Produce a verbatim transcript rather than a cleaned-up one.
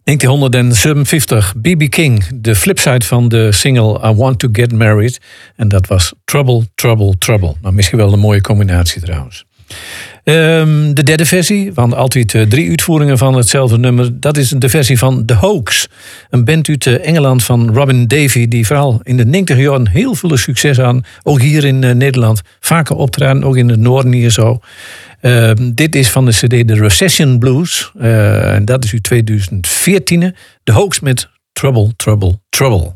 negentien zevenenvijftig, B B King, de flipside van de single I Want to Get Married. En dat was Trouble, Trouble, Trouble. Nou, misschien wel een mooie combinatie trouwens. Um, de derde versie, want altijd uh, drie uitvoeringen van hetzelfde nummer. Dat is de versie van The Hoax. Een band uit uh, Engeland van Robin Davey, die vooral in de negentig jaren heel veel succes aan. Ook hier in uh, Nederland. Vaker optreden, ook in het noorden hier zo. Uh, dit is van de cd The Recession Blues. Uh, en dat is uit tweeduizend veertien. The Hoax met Trouble, Trouble, Trouble.